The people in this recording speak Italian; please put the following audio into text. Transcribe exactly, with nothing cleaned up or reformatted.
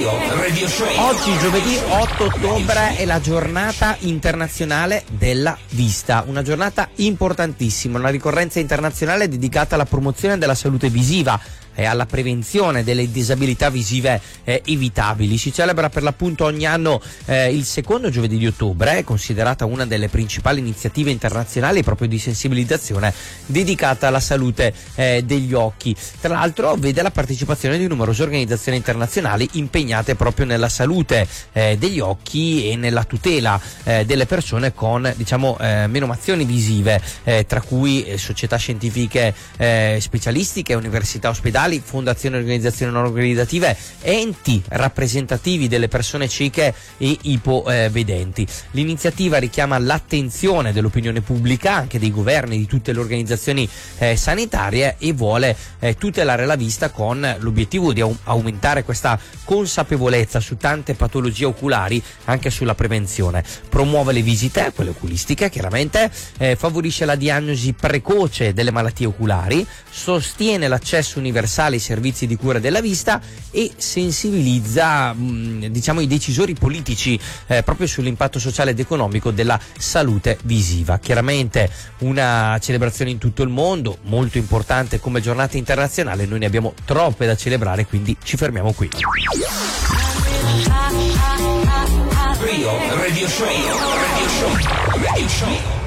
Rio Radio Show. Oggi giovedì otto ottobre è la giornata internazionale della vista, una giornata importantissima, una ricorrenza internazionale dedicata alla promozione della salute visiva e alla prevenzione delle disabilità visive eh, evitabili. Si celebra per l'appunto ogni anno eh, il secondo giovedì di ottobre, è considerata una delle principali iniziative internazionali proprio di sensibilizzazione dedicata alla salute eh, degli occhi. Tra l'altro vede la partecipazione di numerose organizzazioni internazionali impegnate proprio nella salute eh, degli occhi e nella tutela eh, delle persone con diciamo eh, menomazioni visive, eh, tra cui eh, società scientifiche eh, specialistiche, università, ospedali, fondazioni, organizzazioni non organizzative, enti rappresentativi delle persone cieche e ipovedenti. L'iniziativa richiama l'attenzione dell'opinione pubblica, anche dei governi, di tutte le organizzazioni eh, sanitarie, e vuole eh, tutelare la vista con l'obiettivo di au- aumentare questa consapevolezza su tante patologie oculari, anche sulla prevenzione. Promuove le visite, quelle oculistiche chiaramente, eh, favorisce la diagnosi precoce delle malattie oculari, sostiene l'accesso universale ai servizi di cura della vista e sensibilizza mh, diciamo i decisori politici eh, proprio sull'impatto sociale ed economico della salute visiva. Chiaramente una celebrazione in tutto il mondo, molto importante come giornata internazionale. Noi ne abbiamo troppe da celebrare, quindi ci fermiamo qui. Rio Radio Show. Radio Show. Radio Show.